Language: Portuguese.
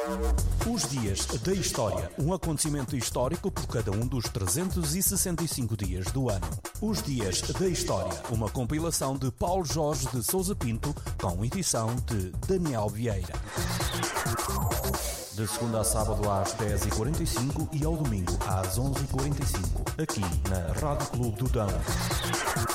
Os Dias da História, um acontecimento histórico por cada um dos 365 dias do ano. Os Dias da História, uma compilação de Paulo Jorge de Sousa Pinto, com edição de Daniel Vieira. De segunda a sábado às 10h45 e ao domingo às 11h45, aqui na Rádio Clube do Dão.